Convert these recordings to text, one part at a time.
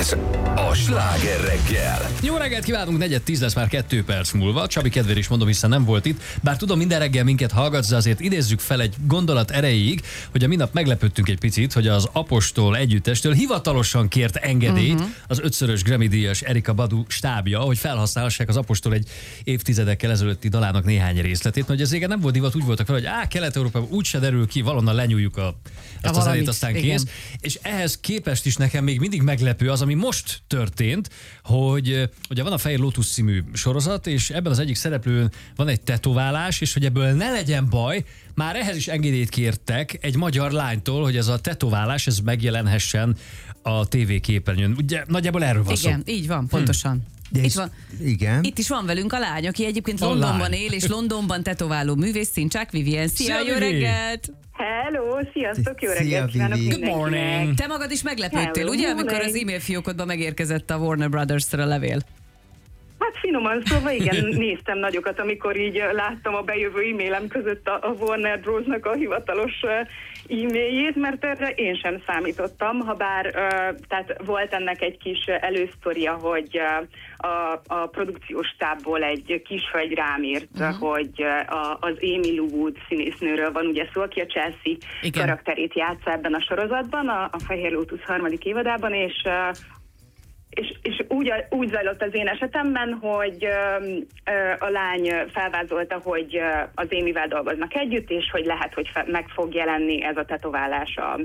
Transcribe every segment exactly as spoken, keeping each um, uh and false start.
Ez a Sláger reggel. Jó reggelt kívánunk, negyed tíz lesz már kettő perc múlva. Csabi kedvéért is mondom, hiszen nem volt itt. Bár tudom, minden reggel minket hallgatsz, de azért idézzük fel egy gondolat erejéig, hogy a minap meglepődtünk egy picit, hogy az Apostol együttestől hivatalosan kért engedélyt uh-huh. az ötszörös Grammy-díjas Erykah Badu stábja, hogy felhasználhassák az Apostol egy évtizedekkel ezelőtti dalának néhány részletét. Hogy az régen nem volt divat, úgy voltak fel, hogy á, Kelet-Európában úgyse derül ki, valonnan lenyúljuk a, azt a, a zenét, aztán igen. kész. És ehhez képest is nekem még mindig meglepő az, ami most történt, hogy ugye van a Fehér Lótusz című sorozat, és ebben az egyik szereplőn van egy tetoválás, és hogy ebből ne legyen baj, már ehhez is engedélyt kértek egy magyar lánytól, hogy ez a tetoválás ez megjelenhessen a tévéképernyőn. Ugye nagyjából erről van szó. Igen, így van, pontosan. De Itt, van, igen. itt is van velünk a lány, aki egyébként A Londonban lány. él, és Londonban tetováló művész, Szincsák Vivien. Szia, Szia, jó Vivi! reggelt! Hello, sziasztok, jó Szia, reggelt kívánok Vivi. Good morning. mindenkinek. Te magad is meglepődtél, Hello, ugye, amikor morning. az e-mail fiókodba megérkezett a Warner Brothers-től a levél? Hát finoman szóval igen, néztem nagyokat, amikor így láttam a bejövő e-mailem között a, a Warner Bros.-nak a hivatalos uh, e-mailjét, mert erre én sem számítottam, ha bár uh, tehát volt ennek egy kis elősztoria, hogy uh, a, a produkciós stábból egy kishölgy rám írt, uh-huh. hogy uh, a, az Amy Lou Wood színésznőről van ugye szó, aki a Chelsea Igen. karakterét játsza ebben a sorozatban, a, a Fehér Lótusz harmadik évadában, és uh, És, és úgy, úgy zajlott az én esetemben, hogy ö, ö, a lány felvázolta, hogy ö, az Amyvel dolgoznak együtt, és hogy lehet, hogy fe, meg fog jelenni ez a tetoválás a,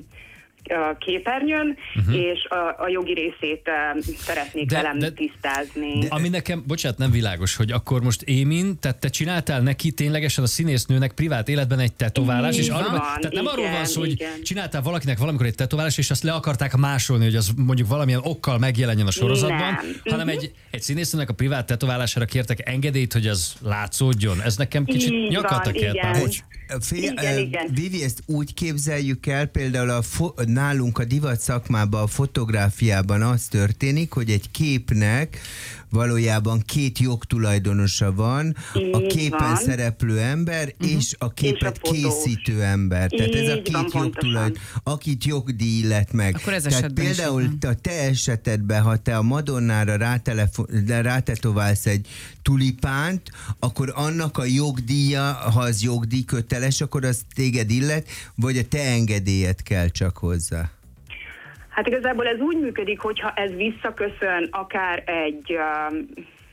a képernyőn, uh-huh. és a, a jogi részét uh, szeretnék De- velem de- tisztázni. De, ami nekem, bocsánat, nem világos, hogy akkor most Émin, tehát te csináltál neki ténylegesen a színésznőnek privát életben egy tetoválást, és Így arról, van, tehát nem arról igen, van szó, hogy igen. csináltál valakinek valamikor egy tetoválást, és azt le akarták másolni, hogy az mondjuk valamilyen okkal megjelenjen a sorozatban, Nem. hanem Mhm. egy, egy színésznőnek a privát tetoválására kértek engedélyt, hogy az látszódjon. Ez nekem kicsit Így nyakat van, kért már, igen. bocs. Fél, Igen, uh, igen. Vivi, ezt úgy képzeljük el, például a fo- nálunk a divat szakmában, a fotográfiában az történik, hogy egy képnek valójában két jogtulajdonosa van, a Így képen van. szereplő ember uh-huh. és a képet fotós. készítő ember. Tehát ez a Így van, két jogtulajdon, akit jogdíj illet meg. Akkor ez Tehát esetben is például így a te esetedben, ha te a Madonnára rátelefo- rátetoválsz egy tulipánt, akkor annak a jogdíja, ha az jogdíj köteles, akkor az téged illet, vagy a te engedélyed kell csak hozzá? Hát igazából ez úgy működik, hogyha ez visszaköszön akár egy, um,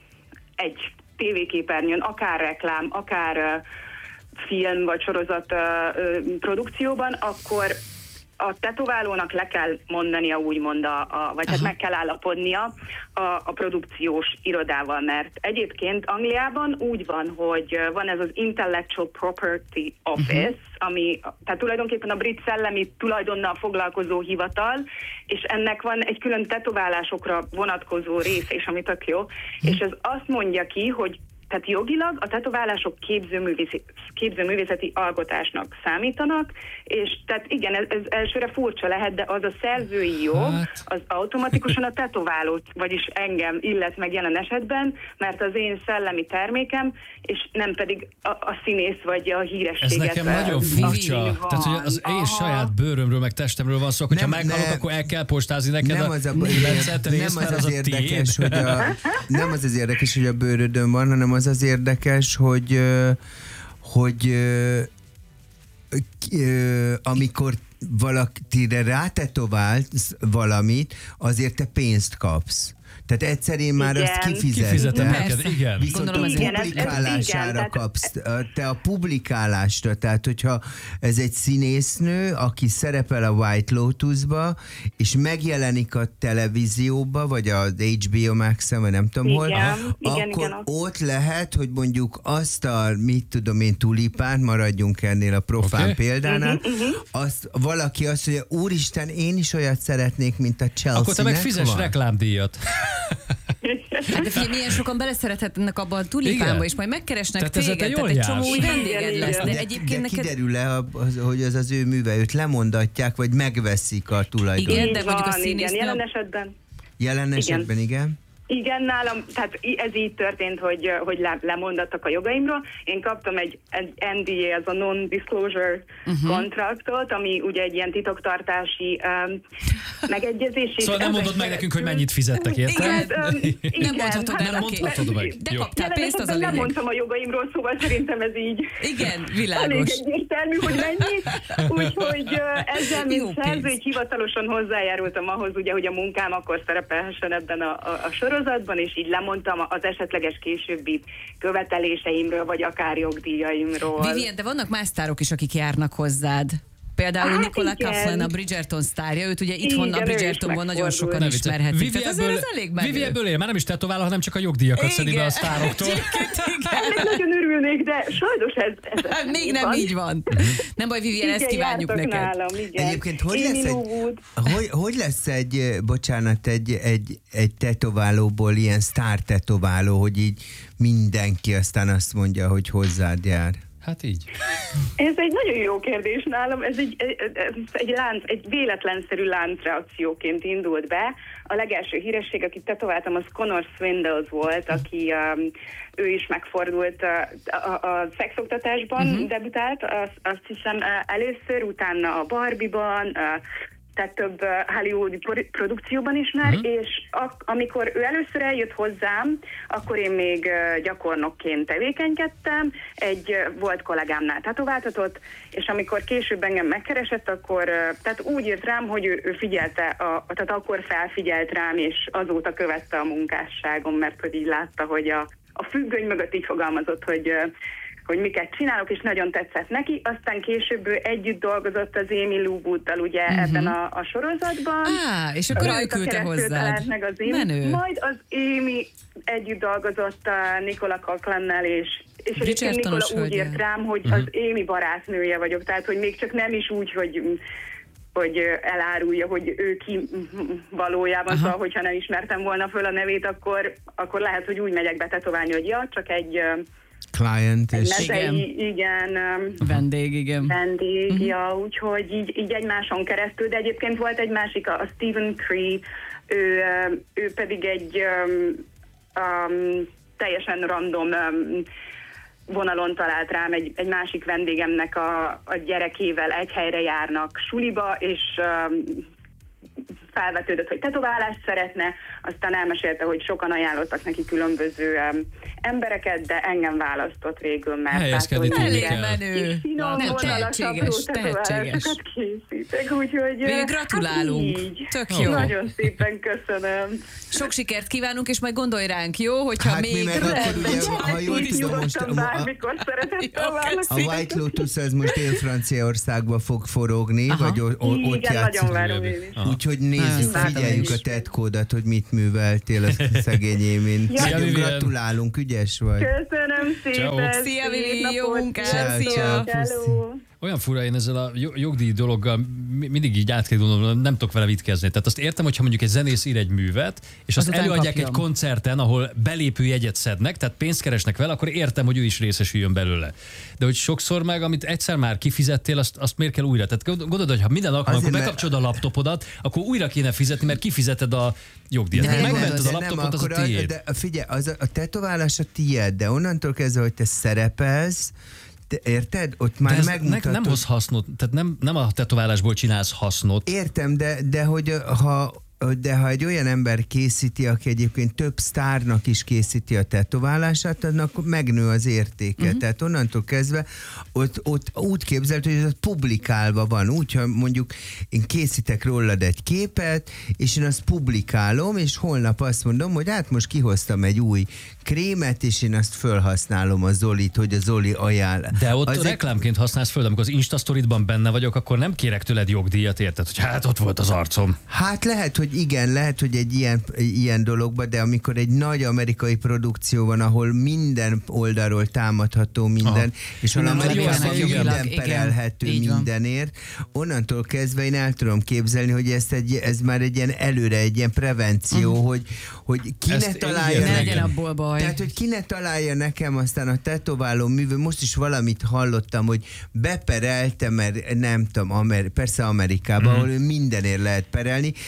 egy tévéképernyőn, akár reklám, akár uh, film vagy sorozat uh, uh, produkcióban, akkor a tetoválónak le kell mondania úgymond, a, a, vagy hát meg kell állapodnia a, a produkciós irodával, mert egyébként Angliában úgy van, hogy van ez az Intellectual Property Office, uh-huh. ami tehát tulajdonképpen a brit szellemi tulajdonnal foglalkozó hivatal, és ennek van egy külön tetoválásokra vonatkozó rész, és ami tök jó, uh-huh. és ez azt mondja ki, hogy tehát jogilag a tetoválások képzőművészeti, képzőművészeti alkotásnak számítanak, és tehát igen, ez, ez elsőre furcsa lehet, de az a szerzői jog, Hát. az automatikusan a tetoválót, vagyis engem illet meg jelen esetben, mert az én szellemi termékem, és nem pedig a, a színész vagy a Ez hírességet. nekem nagyon Vivi furcsa. van. Tehát, hogy az én Aha. saját bőrömről, meg testemről van szó, hogyha Nem, meghalok, nem. akkor el kell postázni neked Nem a az, a, metszett nem részt, az, mert az, az a érdekes, tiéd. hogy a, nem az az érdekes, hogy a bőrödön van, hanem az az érdekes, hogy ö, hogy ö, ö, amikor valakire rátetoválsz valamit, azért te pénzt kapsz. Tehát egyszerűen már Igen. azt kifizetted. Kifizetem Persze. neked, igen. Viszont Gondolom, a ez- Igen, ez- ez publikálására igen, tehát- kapsz, te a publikálásra, tehát hogyha ez egy színésznő, aki szerepel a White Lotusba, és megjelenik a televízióba, vagy az há bé o Max-en, vagy nem tudom hol, Igen, igen, akkor igen, ott. ott lehet, hogy mondjuk azt a, mit tudom én, tulipánt, maradjunk ennél a profán Oké. példánál, Mhm, mhm. azt valaki azt mondja, úristen, én is olyat szeretnék, mint a Chelsea-nek Akkor te meg fizes van. reklámdíjat. Hát de figyelj, milyen sokan beleszerethetnek abba a tulipánba, Igen. és majd megkeresnek Tehát ezzel te téged, tehát jól egy csomó jársz. új vendéged Igen, lesz. igen. De De, egyébként de neked... kiderül-e, az, hogy ez az ő műve, őt lemondatják, vagy megveszik a tulajdon? Igen, Így de mondjuk a van, igen, színésznő- jelen esetben. Jelen Igen. esetben igen. Igen, nálam, tehát ez így történt, hogy, hogy le, lemondattak a jogaimról. Én kaptam egy, egy en dé á, az a non-disclosure uh-huh. kontraktot, ami ugye egy ilyen titoktartási um, megegyezés. Szóval nem mondod meg nekünk, hogy mennyit fizettek, érted? Igen, um, igen, nem mondhatod el, nem mondhatod meg. De Jó. kaptál pénzt, az a lényeg. Nem mondtam a jogaimról, szóval szerintem ez így Igen, elég világos. egyértelmű, hogy mennyi. Úgyhogy uh, ezzel, Jó mint szerző, pénz. így hivatalosan hozzájárultam ahhoz, ugye, hogy a munkám akkor szerepelhessen ebben a, a, a sorozatban, és így lemondtam az esetleges későbbi követeléseimről, vagy akár jogdíjaimról. Vivien, de vannak más sztárok is, akik járnak hozzád. Például Hát Nicola igen. Coughlan, a Bridgerton sztárja, őt ugye itthon Igen, a ő is Bridgertonból nagyon megfordult. sokan Ne viccelj. ismerhetik. Tehát azért ez elég menő. Vivi ebből él, már nem is tetovál, hanem csak a jogdíjakat szedi be a sztároktól. Ennek nagyon örülnék, de sajnos ez... ez Hát még nem így van. Nem baj, Vivien, ezt kívánjuk jártak neked. Nálam, igen. Egyébként hogy Amy lesz, egy, Lowood. hogy, hogy lesz egy, bocsánat, egy, egy, egy tetoválóból ilyen sztár tetováló, hogy így mindenki aztán azt mondja, hogy hozzád jár? Hát így. Ez egy nagyon jó kérdés nálam, ez egy, ez egy, lánc, egy véletlenszerű láncreakcióként indult be. A legelső híresség, akit tetováltam, az Connor Swindles volt, aki um, ő is megfordult a, a, a szexoktatásban, uh-huh. debütált, azt, azt hiszem először, utána a Barbie-ban, uh, tehát több hollywoodi produkcióban is már, uh-huh. és ak- amikor ő először eljött hozzám, akkor én még gyakornokként tevékenykedtem, egy volt kollégámnál tetováltatott, és amikor később engem megkeresett, akkor tehát úgy írt rám, hogy ő, ő figyelte, a, tehát akkor felfigyelt rám, és azóta követte a munkásságom, mert hogy így látta, hogy a, a függöny mögött így fogalmazott, hogy hogy miket csinálok, és nagyon tetszett neki. Aztán később ő együtt dolgozott az Amy Lowooddal ugye uh-huh. ebben a, a sorozatban. Á, és akkor ő küldte hozzád. Meg az Amy. Menő. Majd az Amy együtt dolgozott a Nicola Coughlan-nel, és, és egyébként Nicola úgy írt rám, hogy uh-huh. az Amy barátnője vagyok, tehát hogy még csak nem is úgy, hogy hogy elárulja, hogy ő ki valójában, aha. szóval, hogyha nem ismertem volna föl a nevét, akkor, akkor lehet, hogy úgy megyek be tetoválni, hogy ja, csak egy client és... Mezei, igen. igen. Vendég, igen. Vendég, uh-huh. ja, Mhm. úgyhogy így, így egymáson keresztül, de egyébként volt egy másik, a Stephen Cree, ő, ő pedig egy um, um, teljesen random um, vonalon talált rám, egy, egy másik vendégemnek a, a gyerekével egy helyre járnak suliba, és um, felvetődött, hogy tetoválást szeretne, aztán elmesélte, hogy sokan ajánlottak neki különböző um, embereket, de engem választott végül, mert helyezkedni látta, hogy tudni elég kell. menő. finom, Nem, vonalas, tehetséges, apró tehetséges. tetoválásokat készítek, úgyhogy Mi gratulálunk. Hát így. Tök jó. Nagyon szépen köszönöm. Sok sikert kívánunk, és majd gondolj ránk, jó? Hogyha Hát még... mi meg akkor ugye, ha jól tudom, most Nyugodtan a, bármikor szeretettel Jó, várlak. a White Lotus az most Dél-Franciaországba fog forogni, aha. vagy o, o, ott Igen, játszik. nagyon várom én is. Úgyhogy nézzük, Nagyon figyeljük várom a tetkódat, hogy mit műveltél a szegény Émin. Ja. Nagyon Vivian. gratulálunk, ügyes vagy. Köszönöm szépen. Ciao. Szia, Vivi, Szép jó napot. munkát, Ciao, szia. ciao. Hello. Olyan fura, én ezzel a jo- jogdíj dologgal mi- mindig így át kell gondolnom, nem tudok vele vitkezni. Tehát azt értem, hogyha mondjuk egy zenész ír egy művet, és azt Azután előadják kapjon. egy koncerten, ahol belépőjegyet szednek, tehát pénzt keresnek vele, akkor értem, hogy ő is részesüljön belőle. De hogy sokszor meg, amit egyszer már kifizettél, azt, azt miért kell újra? Tehát gondolod, hogy ha minden alkalommal Azért, bekapcsolod a laptopodat, akkor újra kéne fizetni, mert kifizeted a jogdíjat. De nem, Megmented de a laptopot, az a akkor az- tiéd. De figyelj, az a, a tetoválás a tiéd, de onnantól kezdve, hogy te szerepelsz, te, érted? Ott De már ez ne, megmutatod. nem hoz hasznot, tehát nem, nem a tetoválásból csinálsz hasznot. Értem, de, de hogy ha de ha egy olyan ember készíti, aki egyébként több sztárnak is készíti a tetoválását, annak megnő az értéke. Uh-huh. Tehát onnantól kezdve ott, ott úgy képzelt, hogy ez ott publikálva van. Úgy, ha mondjuk én készítek rólad egy képet, és én azt publikálom, és holnap azt mondom, hogy hát most kihoztam egy új krémet, és én azt felhasználom a Zolit, hogy a Zoli ajánl. De ott az reklámként használsz föl, de amikor az Instastoryban benne vagyok, akkor nem kérek tőled jogdíjat, érted? Hogy hát ott volt az arcom. Hát lehet, hogy igen, lehet, hogy egy ilyen, ilyen dologban, de amikor egy nagy amerikai produkció van, ahol minden oldalról támadható minden, aha. és ahol Nem Amerikában nagyon minden jogilag, igen. perelhető Így van. mindenért, onnantól kezdve én el tudom képzelni, hogy ezt egy, ez már egy ilyen előre, egy ilyen prevenció, Mhm. hogy, hogy ki Ezt ne én találja igen, Ne igen. legyen abból baj. tehát, hogy ki ne találja nekem aztán a tetováló művő, most is valamit hallottam, hogy beperelte, mert nem tudom, Amer- persze Amerikában, Mhm. ahol mindenért lehet perelni, de ott olyan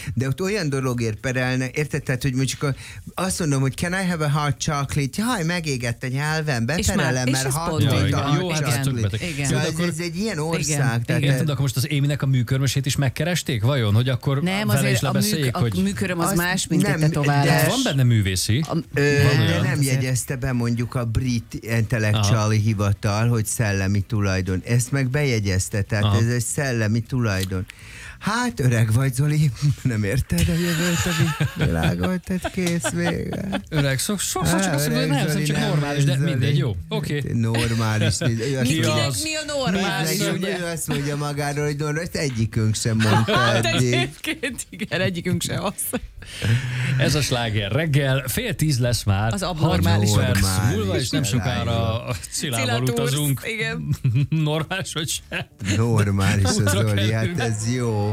olyan dologért perelne, érted? Tehát, hogy mondjuk a, azt mondom, hogy can I have a hot chocolate? Jaj, megégett a nyelven, beperelem, És mert ez hot pont Ja, így igen. van. Jó, hát ez tök beteg. Igen. Szóval Jó, de ez, ez egy ilyen ország. Igen. Tehát Érted, akkor most az Éminek a műkörmösét is megkeresték, vajon? Hogy akkor Nem, vele is azért a, lebeszéljék, műk, hogy... a műköröm az Azt más, mint nem, egy tetoválás. de Van benne művészi. A- Ö, Van de olyan. nem jegyezte be mondjuk a brit intellektuális hivatal, hogy szellemi tulajdon. Ezt meg bejegyezte, tehát Aha. ez egy szellemi tulajdon. Hát öreg vagy, Zoli, nem érted a jövőt, a világot, tehát kész vége. Öreg, szok, sokszor csak Á, azt mondom, öreg hogy nem, Zoli, csak nem normális, de Zoli. mindegy, jó. Oké. Normális. Ő azt Ki mondja- Kinek az? mi a normális, Nézd meg, ugye? ő azt mondja magáról, hogy normális, ezt egyikünk sem mondta Hát eddig. egyébként igen, egyikünk se az. Ez a sláger reggel, fél tíz lesz már. Az abnormális. hat perc Normális, múlva, és nem sokára a Cilával Cilla Tours, utazunk. igen. Normális, vagy se? Normális az Útra Zoli, hát kerülünk. ez jó.